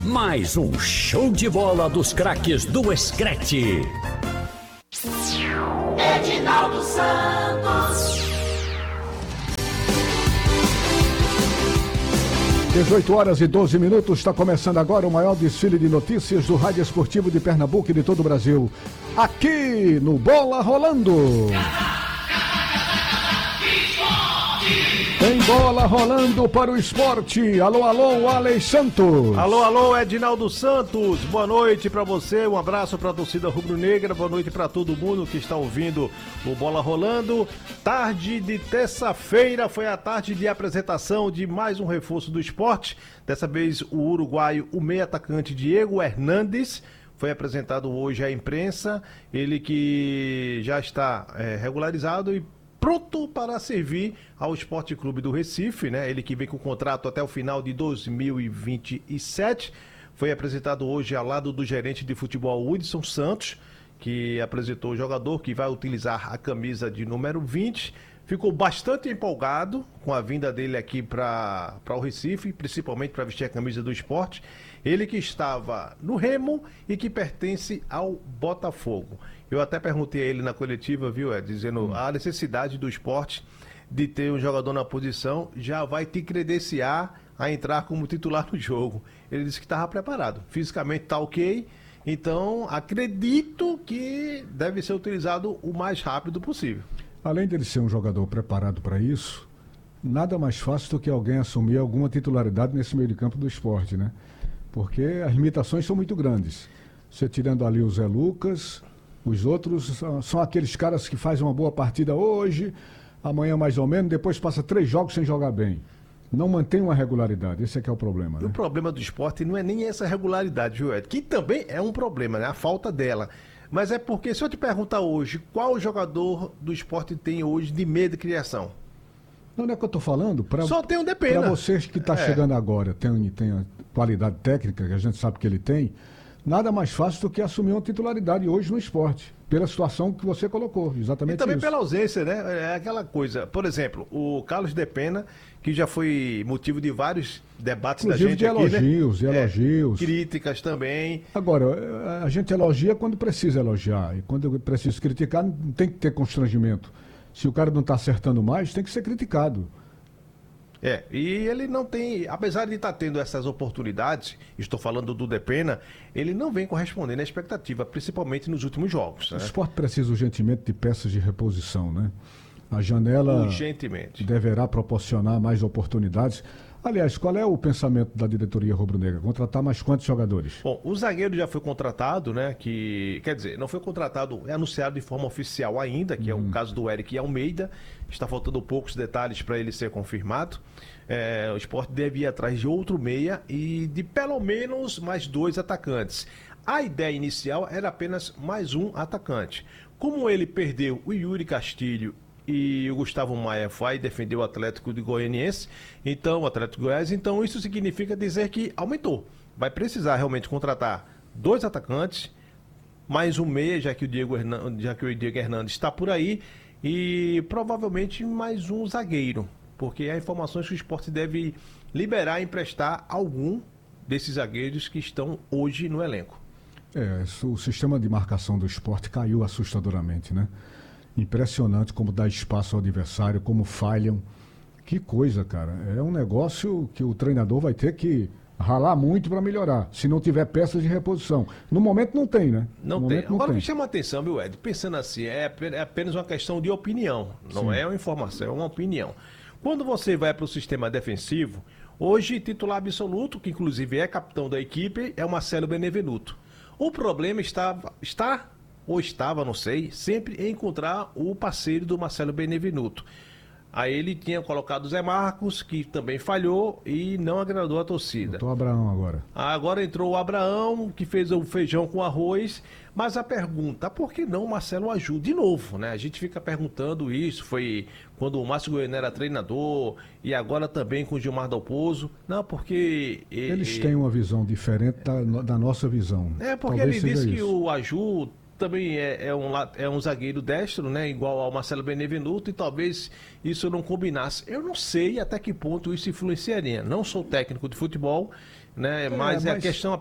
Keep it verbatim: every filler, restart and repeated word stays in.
Mais um show de bola dos craques do Screte. Edinaldo Santos. dezoito horas e doze minutos, está começando agora o maior desfile de notícias do Rádio Esportivo de Pernambuco e de todo o Brasil. Aqui no Bola Rolando. Tem bola rolando para o esporte. Alô, alô, Alex Santos. Alô, alô, Edinaldo Santos. Boa noite para você, um abraço para a torcida rubro-negra, boa noite para todo mundo que está ouvindo o Bola Rolando. Tarde de terça-feira foi a tarde de apresentação de mais um reforço do esporte. Dessa vez o uruguaio, o meio atacante Diego Hernandes, foi apresentado hoje à imprensa. Ele que já está é, regularizado e pronto para servir ao Esporte Clube do Recife, né? Ele que vem com contrato até o final de dois mil e vinte e sete. Foi apresentado hoje ao lado do gerente de futebol Hudson Santos, que apresentou o jogador que vai utilizar a camisa de número vinte. Ficou bastante empolgado com a vinda dele aqui para o Recife, principalmente para vestir a camisa do esporte. Ele que estava no Remo e que pertence ao Botafogo. Eu até perguntei a ele na coletiva, viu, Ed, dizendo hum. a necessidade do esporte de ter um jogador na posição já vai te credenciar a entrar como titular no jogo. Ele disse que estava preparado, fisicamente está ok, então acredito que deve ser utilizado o mais rápido possível. Além dele ser um jogador preparado para isso, nada mais fácil do que alguém assumir alguma titularidade nesse meio de campo do esporte, né? Porque as limitações são muito grandes. Você tirando ali o Zé Lucas, os outros são, são aqueles caras que fazem uma boa partida hoje, amanhã mais ou menos, depois passa três jogos sem jogar bem. Não mantém uma regularidade, esse é que é o problema, né? O problema do esporte não é nem essa regularidade, viu, Ed? Que também é um problema, né? A falta dela. Mas é porque, se eu te perguntar hoje, qual jogador do esporte tem hoje de meio de criação? Não, não é que eu tô falando. Pra, Só tem o Depena. Para vocês que tá é. chegando agora, tem, tem a qualidade técnica, que a gente sabe que ele tem, nada mais fácil do que assumir uma titularidade hoje no esporte, pela situação que você colocou, exatamente isso. E também isso. Pela ausência, né? É aquela coisa. Por exemplo, o Carlos Depena, que já foi motivo de vários debates Inclusive da gente de aqui, elogios, né? de elogios. É, críticas também. Agora, a gente elogia quando precisa elogiar, e quando precisa criticar, não tem que ter constrangimento. Se o cara não está acertando mais, tem que ser criticado. É, e ele não tem, apesar de estar tendo essas oportunidades, estou falando do Depena, ele não vem correspondendo à expectativa, principalmente nos últimos jogos. Né? O esporte precisa urgentemente de peças de reposição, né? A janela urgentemente deverá proporcionar mais oportunidades. Aliás, qual é o pensamento da diretoria rubro-negra? Contratar mais quantos jogadores? Bom, o zagueiro já foi contratado, né? Que, quer dizer, não foi contratado, é anunciado de forma oficial ainda, que hum. é o caso do Eric Almeida. Está faltando poucos detalhes para ele ser confirmado. É, o Sport deve ir atrás de outro meia e de pelo menos mais dois atacantes. A ideia inicial era apenas mais um atacante. Como ele perdeu o Yuri Castilho e o Gustavo Maia foi defender o Atlético de Goianiense, então o Atlético de Goiás, então isso significa dizer que aumentou. Vai precisar realmente contratar dois atacantes, mais um meia, já que o Diego Hernandes, já que o Diego Hernandes está por aí, e provavelmente mais um zagueiro, porque há informações que o Sport deve liberar e emprestar algum desses zagueiros que estão hoje no elenco. É, o sistema de marcação do Sport caiu assustadoramente, né? Impressionante como dá espaço ao adversário, como falham. Que coisa, cara. É um negócio que o treinador vai ter que ralar muito para melhorar, se não tiver peças de reposição. No momento não tem, né? Não no tem. Não Agora tem. me chama a atenção, meu Ed, pensando assim, é apenas uma questão de opinião, não Sim. é uma informação, é uma opinião. Quando você vai para o sistema defensivo, hoje titular absoluto, que inclusive é capitão da equipe, é o Marcelo Benevenuto. O problema está... está ou estava, não sei, sempre em encontrar o parceiro do Marcelo Benevenuto. Aí ele tinha colocado o Zé Marcos, que também falhou e não agradou a torcida. Entrou o Abraão agora. Agora entrou o Abraão, que fez o feijão com arroz, mas a pergunta, por que não o Marcelo ajuda? De novo, né? A gente fica perguntando isso, foi quando o Márcio Goiano era treinador e agora também com o Gilmar Dalpozo. Não, porque... Eles têm uma visão diferente da, da nossa visão. É, porque Talvez ele disse isso. que o Aju também é, é, um, é um zagueiro destro, né? Igual ao Marcelo Benevenuto, e talvez isso não combinasse. Eu não sei até que ponto isso influenciaria. Não sou técnico de futebol, né? Mas é a mas- questão